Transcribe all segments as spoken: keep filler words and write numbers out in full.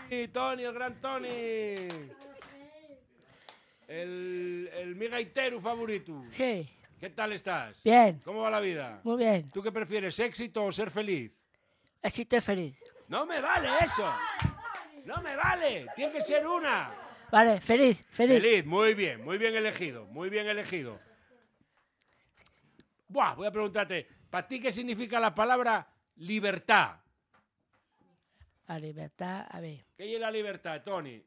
Sí, Toni, el gran Toni. El, el mi gaitero favorito. Sí. ¿Qué tal estás? Bien. ¿Cómo va la vida? Muy bien. ¿Tú qué prefieres, éxito o ser feliz? Éxito feliz. ¡No me vale eso! ¡No me vale! ¡Tiene que ser una! Vale, feliz, feliz. Feliz, muy bien, muy bien elegido, muy bien elegido. Buah, voy a preguntarte, ¿para ti qué significa la palabra libertad? La libertad, a ver. ¿Qué es la libertad, Toni?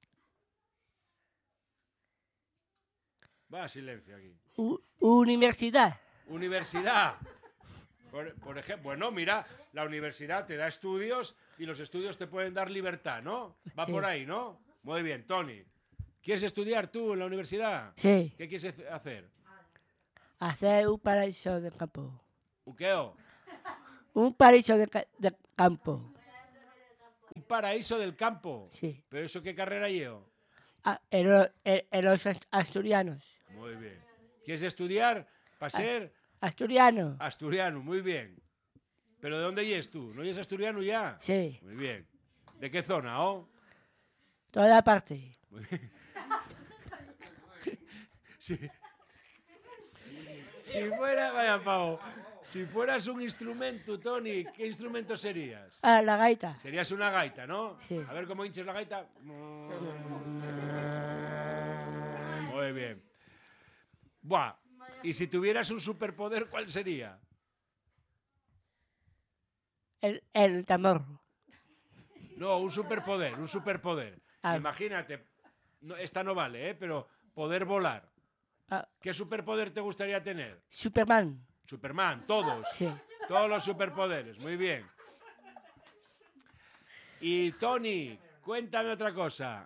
Va, silencio aquí. U universidad. Universidad. Por, por ejemplo, bueno, mira, la universidad te da estudios y los estudios te pueden dar libertad, ¿no? Va Sí. por ahí, ¿no? Muy bien, Toni. ¿Quieres estudiar tú en la universidad? Sí. ¿Qué quieres hacer? Hacer un paraíso de campo. ¿Un qué? Un paraíso de, ca de campo. Un paraíso del campo. Sí. ¿Pero eso qué carrera llevo? Ah, en, en, en los asturianos. Muy bien. ¿Quieres estudiar para ser Asturiano. asturiano? Muy bien. ¿Pero de dónde yes tú? ¿No yes asturiano ya? Sí. Muy bien. ¿De qué zona, oh? Toda parte. Muy bien. Sí. Si fuera, vaya pavo, si fueras un instrumento, Toni, ¿qué instrumento serías? Ah, la gaita. Serías una gaita, ¿no? Sí. A ver cómo hinches la gaita. Muy bien. Buah, y si tuvieras un superpoder, ¿cuál sería? El, el tambor. No, un superpoder, un superpoder. Ah. Imagínate, no, esta no vale, ¿eh? Pero poder volar. Ah, ¿Qué superpoder te gustaría tener? Superman. Superman, todos. Sí. Todos los superpoderes, muy bien. Y Toni, cuéntame otra cosa.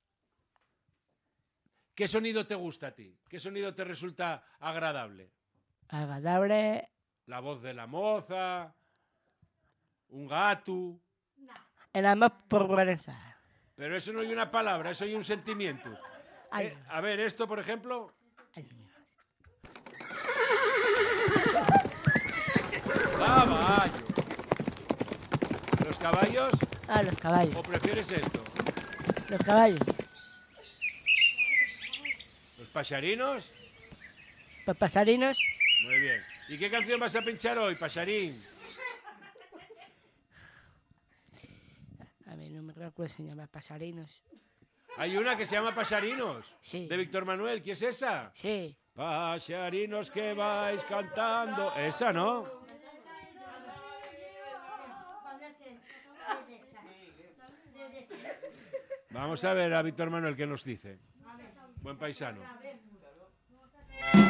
¿Qué sonido te gusta a ti? ¿Qué sonido te resulta agradable? Agradable. La voz de la moza, un gato. El amor por Vanessa. Pero eso no hay una palabra, eso hay un sentimiento. Ay. Eh, a ver, esto, por ejemplo. Ay. Caballo. ¿Los caballos? Ah, los caballos. ¿O prefieres esto? Los caballos. ¿Los paxarinos? Los pasarinos. Muy bien. ¿Y qué canción vas a pinchar hoy, paxarín? A ver, no me recuerdo, se llama pasarinos. Hay una que se llama Paxarinos. Sí. De Víctor Manuel. ¿Qué es esa? Sí. Paxarinos que vais cantando. Esa, ¿no? Vamos a ver a Víctor Manuel qué nos dice. Buen paisano.